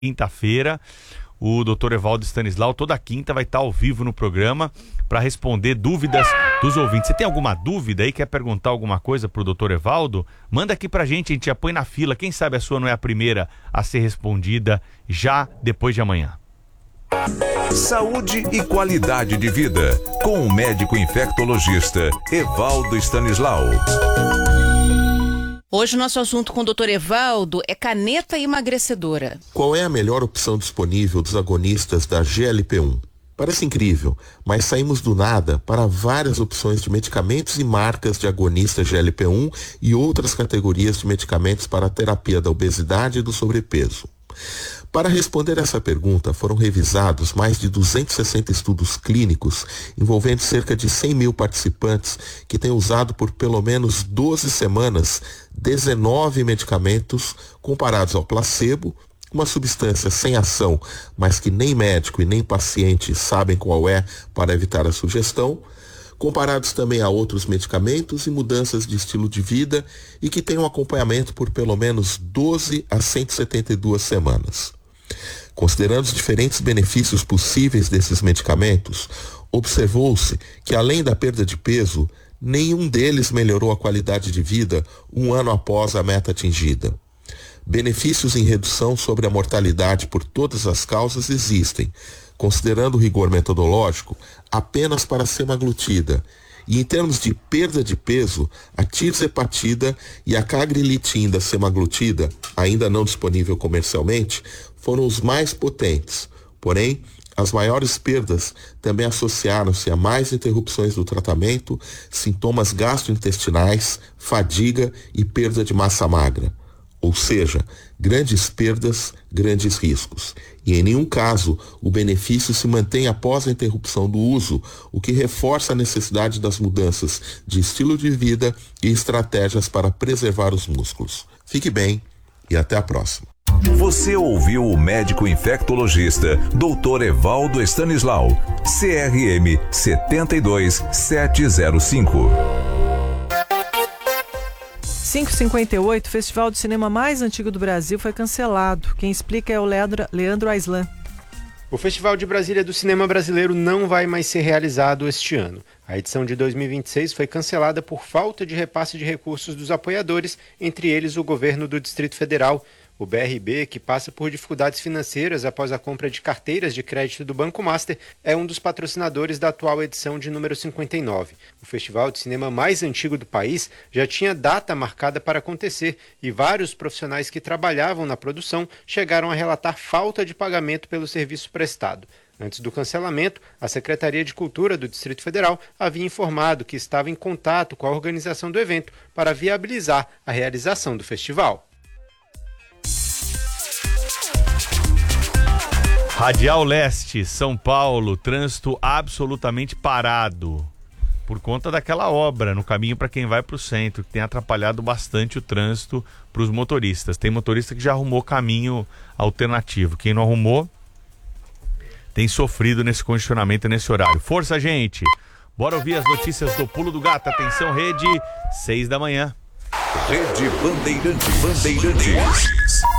quinta-feira. O Dr. Evaldo Stanislau, toda quinta, vai estar ao vivo no programa para responder dúvidas dos ouvintes. Você tem alguma dúvida aí, quer perguntar alguma coisa pro Dr. Evaldo? Manda aqui pra gente, a gente já põe na fila. Quem sabe a sua não é a primeira a ser respondida já depois de amanhã. Saúde e qualidade de vida, com o médico infectologista Evaldo Stanislau. Hoje o nosso assunto com o Dr. Evaldo é caneta emagrecedora. Qual é a melhor opção disponível dos agonistas da GLP-1? Parece incrível, mas saímos do nada para várias opções de medicamentos e marcas de agonista GLP-1 e outras categorias de medicamentos para a terapia da obesidade e do sobrepeso. Para responder essa pergunta, foram revisados mais de 260 estudos clínicos envolvendo cerca de 100 mil participantes que têm usado por pelo menos 12 semanas 19 medicamentos comparados ao placebo, uma substância sem ação, mas que nem médico e nem paciente sabem qual é para evitar a sugestão, comparados também a outros medicamentos e mudanças de estilo de vida e que têm um acompanhamento por pelo menos 12 a 172 semanas. Considerando os diferentes benefícios possíveis desses medicamentos, observou-se que, além da perda de peso, nenhum deles melhorou a qualidade de vida um ano após a meta atingida. Benefícios em redução sobre a mortalidade por todas as causas existem, considerando o rigor metodológico, apenas para a semaglutida. E em termos de perda de peso, a tirzepatida e a cagrelitida semaglutida, ainda não disponível comercialmente, foram os mais potentes. Porém, as maiores perdas também associaram-se a mais interrupções do tratamento, sintomas gastrointestinais, fadiga e perda de massa magra. Ou seja, grandes perdas, grandes riscos. E em nenhum caso o benefício se mantém após a interrupção do uso, o que reforça a necessidade das mudanças de estilo de vida e estratégias para preservar os músculos. Fique bem e até a próxima. Você ouviu o médico infectologista Dr. Evaldo Stanislau, CRM 72705. 5h58, o festival de cinema mais antigo do Brasil foi cancelado. Quem explica é o Leandro Aislan. O Festival de Brasília do Cinema Brasileiro não vai mais ser realizado este ano. A edição de 2026 foi cancelada por falta de repasse de recursos dos apoiadores, entre eles o governo do Distrito Federal. O BRB, que passa por dificuldades financeiras após a compra de carteiras de crédito do Banco Master, é um dos patrocinadores da atual edição de número 59. O festival de cinema mais antigo do país já tinha data marcada para acontecer e vários profissionais que trabalhavam na produção chegaram a relatar falta de pagamento pelo serviço prestado. Antes do cancelamento, a Secretaria de Cultura do Distrito Federal havia informado que estava em contato com a organização do evento para viabilizar a realização do festival. Radial Leste, São Paulo, trânsito absolutamente parado por conta daquela obra no caminho para quem vai para o centro, que tem atrapalhado bastante o trânsito para os motoristas. Tem motorista que já arrumou caminho alternativo. Quem não arrumou tem sofrido nesse congestionamento nesse horário. Força, gente! Bora ouvir as notícias do Pulo do Gato. Atenção, rede, 6 da manhã. Rede Bandeirantes.